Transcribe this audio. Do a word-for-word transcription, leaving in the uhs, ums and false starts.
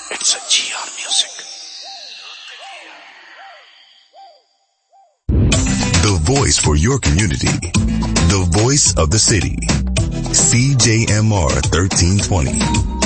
It's a G R Music. The voice for your community. The voice of the city. C J M R thirteen twenty.